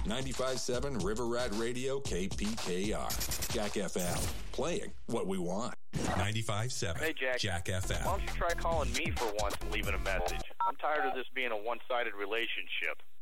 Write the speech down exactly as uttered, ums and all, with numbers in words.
ninety-five point seven River Rat Radio, K P K R. Jack F M, playing what we want. ninety-five point seven Hey, Jack. Jack F M. Why don't you try calling me for once and leaving a message? I'm tired of this being a one-sided relationship.